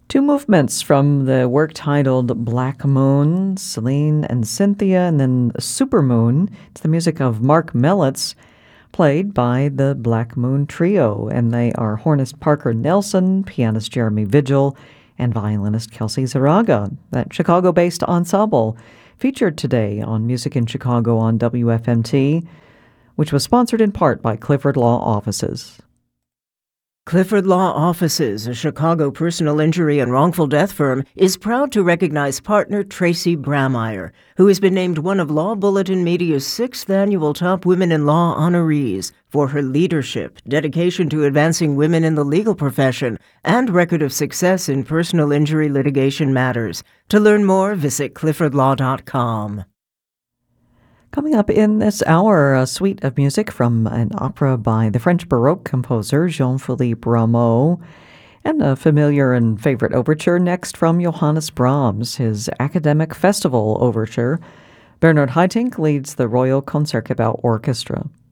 Two movements from the work titled Black Moon, Celine and Cynthia, and then Supermoon. It's the music of Mark Mellitz, played by the Black Moon Trio, and they are hornist Parker Nelson, pianist Jeremy Vigil, and violinist Kelsey Zaraga. That Chicago-based ensemble featured today on Music in Chicago on WFMT, which was sponsored in part by Clifford Law Offices. Clifford Law Offices, a Chicago personal injury and wrongful death firm, is proud to recognize partner Tracy Brameyer, who has been named one of Law Bulletin Media's 6th annual Top Women in Law honorees for her leadership, dedication to advancing women in the legal profession, and record of success in personal injury litigation matters. To learn more, visit cliffordlaw.com. Coming up in this hour, a suite of music from an opera by the French Baroque composer Jean-Philippe Rameau, and a familiar and favorite overture next from Johannes Brahms, his Academic Festival Overture. Bernard Haitink leads the Royal Concertgebouw Orchestra.